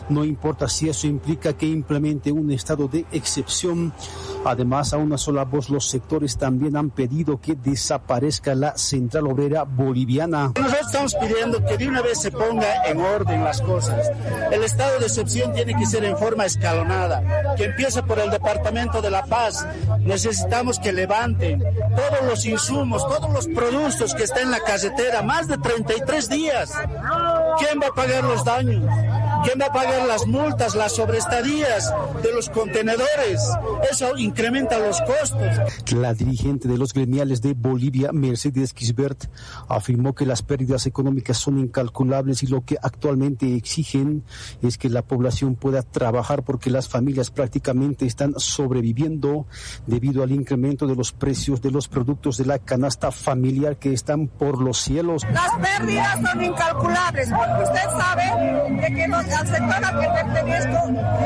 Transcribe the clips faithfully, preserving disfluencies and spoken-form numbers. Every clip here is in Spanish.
no importa si eso implica que implemente un estado de excepción. Además, a una sola voz, los sectores también han pedido que desaparezca la Central Obrera Boliviana. Nosotros estamos pidiendo que de una vez se ponga en orden las cosas. El estado de excepción tiene que ser en forma escalonada, que empiece por el Departamento de La Paz. Necesitamos que levanten todos los insumos, todos los productos que están en la carretera, más de treinta y tres días. ¿Quién va a pagar los daños? ¿Quién va a pagar las multas, las sobreestadías de los contenedores? Eso incrementa los costos. La dirigente de los gremiales de Bolivia, Mercedes Gisbert, afirmó que las pérdidas económicas son incalculables y lo que actualmente exigen es que la población pueda trabajar porque las familias prácticamente están sobreviviendo debido al incremento de los precios de los productos de la canasta familiar que están por los cielos. Las pérdidas son incalculables porque usted sabe de que los al sector al que pertenezco,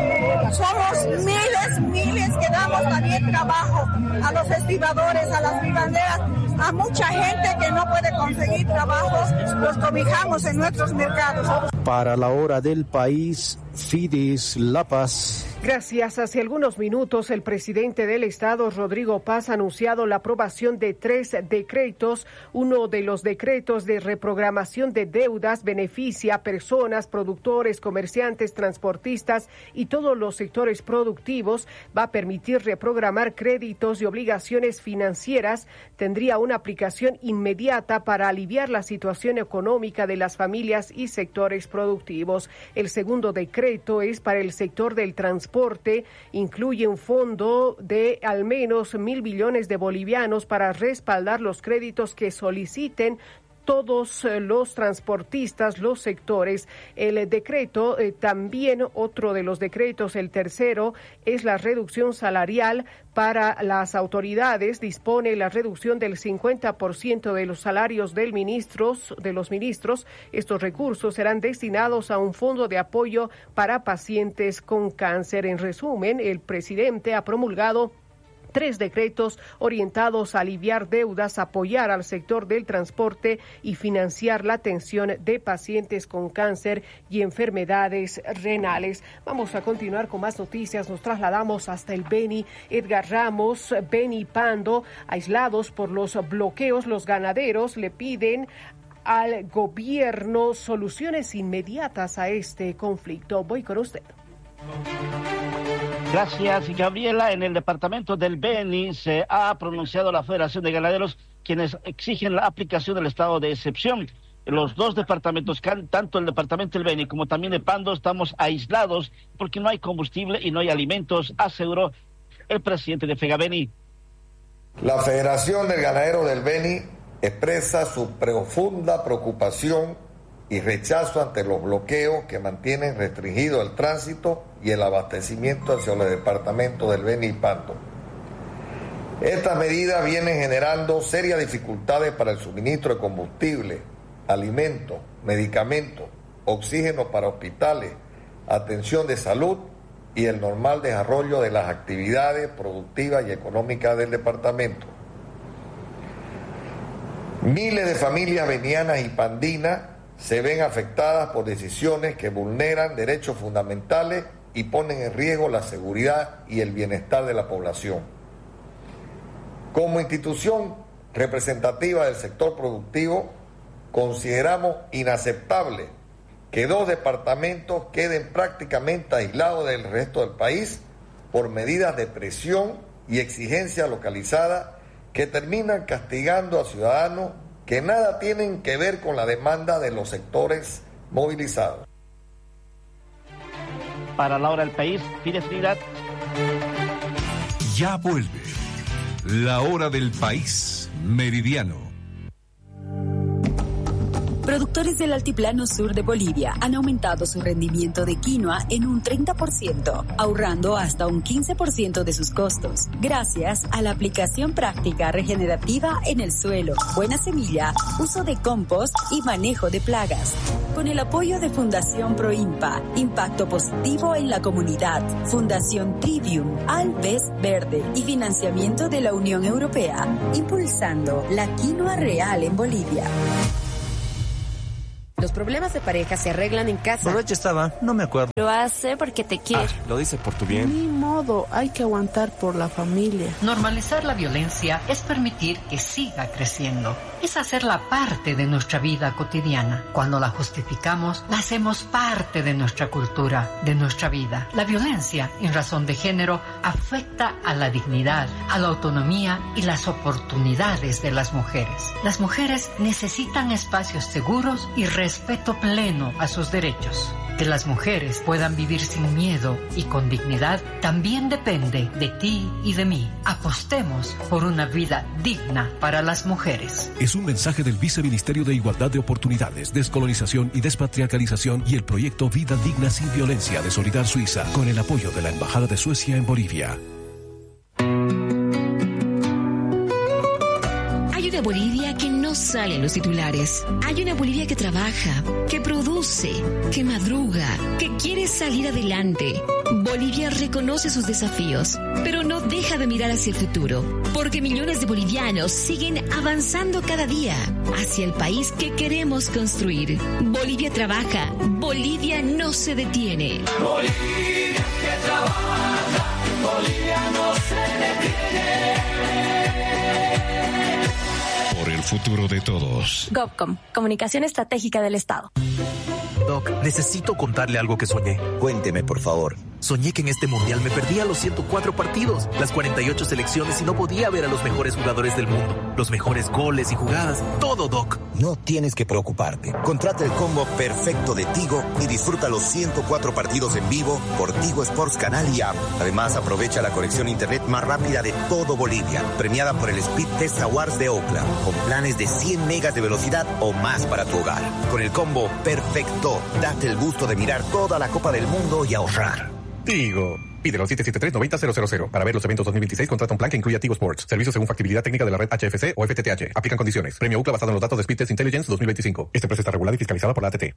somos miles, miles que damos también trabajo a los estibadores, a las vivanderas, a mucha gente que no puede conseguir trabajos, los cobijamos en nuestros mercados. Para la hora del país, Fides La Paz. Gracias. Hace algunos minutos, el presidente del Estado, Rodrigo Paz, ha anunciado la aprobación de tres decretos. Uno de los decretos de reprogramación de deudas beneficia a personas, productores, comerciantes, transportistas y todos los sectores productivos. Va a permitir reprogramar créditos y obligaciones financieras. Tendría una aplicación inmediata para aliviar la situación económica de las familias y sectores productivos. El segundo decreto es para el sector del transporte. Incluye un fondo de al menos mil billones de bolivianos para respaldar los créditos que soliciten todos los transportistas, los sectores. El decreto, eh, también otro de los decretos, el tercero, es la reducción salarial para las autoridades. Dispone la reducción del cincuenta por ciento de los salarios del ministros, de los ministros. Estos recursos serán destinados a un fondo de apoyo para pacientes con cáncer. En resumen, el presidente ha promulgado tres decretos orientados a aliviar deudas, apoyar al sector del transporte y financiar la atención de pacientes con cáncer y enfermedades renales. Vamos a continuar con más noticias. Nos trasladamos hasta el Beni. Edgar Ramos, Beni Pando, aislados por los bloqueos, los ganaderos le piden al gobierno soluciones inmediatas a este conflicto. Voy con usted. Gracias, Gabriela. En el departamento del Beni se ha pronunciado la Federación de Ganaderos, quienes exigen la aplicación del estado de excepción. Los dos departamentos, tanto el departamento del Beni como también de Pando, estamos aislados porque no hay combustible y no hay alimentos, aseguró el presidente de FEGABENI. La Federación del Ganadero del Beni expresa su profunda preocupación y rechazo ante los bloqueos que mantienen restringido el tránsito y el abastecimiento hacia los departamentos del Beni y Pando. Estas medidas vienen generando serias dificultades para el suministro de combustible, alimentos, medicamentos, oxígeno para hospitales, atención de salud y el normal desarrollo de las actividades productivas y económicas del departamento. Miles de familias benianas y pandinas se ven afectadas por decisiones que vulneran derechos fundamentales y ponen en riesgo la seguridad y el bienestar de la población. Como institución representativa del sector productivo, consideramos inaceptable que dos departamentos queden prácticamente aislados del resto del país por medidas de presión y exigencia localizada que terminan castigando a ciudadanos que nada tienen que ver con la demanda de los sectores movilizados. Para la hora del país, Pires Trinidad. Ya vuelve la hora del país meridiano. Productores del altiplano sur de Bolivia han aumentado su rendimiento de quinoa en un treinta por ciento, ahorrando hasta un quince por ciento de sus costos, gracias a la aplicación práctica regenerativa en el suelo, buena semilla, uso de compost y manejo de plagas. Con el apoyo de Fundación Proimpa, Impacto Positivo en la Comunidad, Fundación Trivium, Alpes Verde y financiamiento de la Unión Europea, impulsando la quinoa real en Bolivia. Los problemas de pareja se arreglan en casa. Borracha estaba, no me acuerdo. Lo hace porque te quiere. Ah, lo dice por tu bien. Ni modo, hay que aguantar por la familia. Normalizar la violencia es permitir que siga creciendo. Es hacerla parte de nuestra vida cotidiana. Cuando la justificamos, la hacemos parte de nuestra cultura, de nuestra vida. La violencia en razón de género afecta a la dignidad, a la autonomía y las oportunidades de las mujeres. Las mujeres necesitan espacios seguros y respeto pleno a sus derechos. Que las mujeres puedan vivir sin miedo y con dignidad también depende de ti y de mí. Apostemos por una vida digna para las mujeres. Es un mensaje del Viceministerio de Igualdad de Oportunidades, Descolonización y Despatriarcalización y el proyecto Vida Digna Sin Violencia de Solidar Suiza, con el apoyo de la Embajada de Suecia en Bolivia. Hay una Bolivia que no sale en los titulares. Hay una Bolivia que trabaja, que produce, que madruga, que quiere salir adelante. Bolivia reconoce sus desafíos, pero no deja de mirar hacia el futuro, porque millones de bolivianos siguen avanzando cada día hacia el país que queremos construir. Bolivia trabaja, Bolivia no se detiene. Bolivia que trabaja, Bolivia no se detiene. Por el futuro de todos. GovCom, Comunicación Estratégica del Estado. Doc, necesito contarle algo que soñé. Cuénteme, por favor. Soñé que en este mundial me perdía los ciento cuatro partidos, las cuarenta y ocho selecciones y no podía ver a los mejores jugadores del mundo, los mejores goles y jugadas, todo, Doc. No tienes que preocuparte. Contrata el combo perfecto de Tigo y disfruta los ciento cuatro partidos en vivo por Tigo Sports Canal y App. Además, aprovecha la conexión a internet más rápida de todo Bolivia, premiada por el Speed Test Awards de Ookla, con planes de cien megas de velocidad o más para tu hogar. Con el combo perfecto, date el gusto de mirar toda la Copa del Mundo y ahorrar. Tigo. Pídelo siete siete tres, nueve cero cero cero. Para ver los eventos dos mil veintiséis, contrata un plan que incluya Tigo Sports. Servicios según factibilidad técnica de la red H F C o F T T H. Aplican condiciones. Premio Ookla basado en los datos de Speed Test Intelligence dos mil veinticinco. Esta empresa está regulada y fiscalizada por la A T T.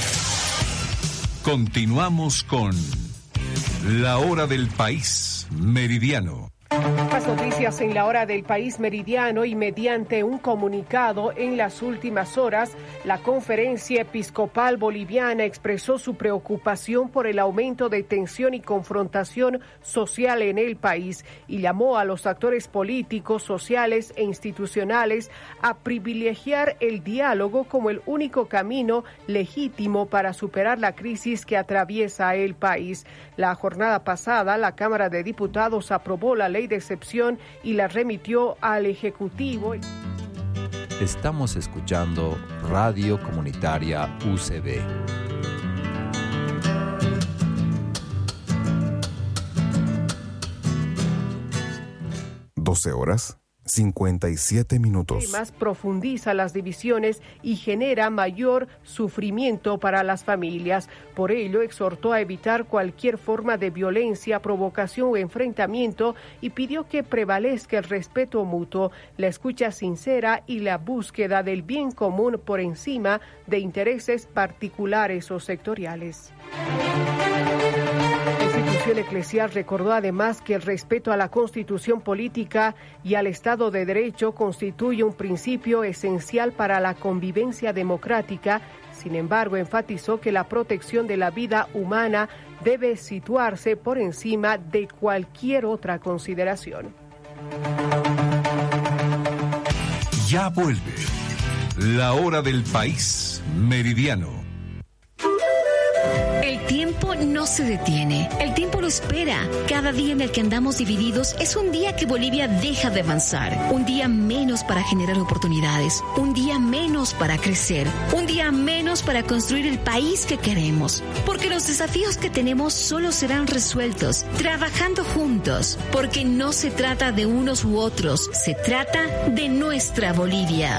Continuamos con La Hora del País Meridiano. Las noticias en la hora del país meridiano y mediante un comunicado en las últimas horas, la Conferencia Episcopal Boliviana expresó su preocupación por el aumento de tensión y confrontación social en el país y llamó a los actores políticos, sociales e institucionales a privilegiar el diálogo como el único camino legítimo para superar la crisis que atraviesa el país. La jornada pasada, la Cámara de Diputados aprobó la ley de excepción y la remitió al Ejecutivo. Estamos escuchando Radio Comunitaria U C B. doce horas, cincuenta y siete minutos. Además, profundiza las divisiones y genera mayor sufrimiento para las familias. Por ello, exhortó a evitar cualquier forma de violencia, provocación o enfrentamiento y pidió que prevalezca el respeto mutuo, la escucha sincera y la búsqueda del bien común por encima de intereses particulares o sectoriales. La institución eclesial recordó además que el respeto a la Constitución política y al Estado de Derecho constituye un principio esencial para la convivencia democrática. Sin embargo, enfatizó que la protección de la vida humana debe situarse por encima de cualquier otra consideración. Ya vuelve La Hora del País Meridiano. El tiempo no se detiene, el tiempo lo espera. Cada día en el que andamos divididos es un día que Bolivia deja de avanzar, un día menos para generar oportunidades, un día menos para crecer, un día menos para construir el país que queremos. Porque los desafíos que tenemos solo serán resueltos trabajando juntos, porque no se trata de unos u otros, se trata de nuestra Bolivia.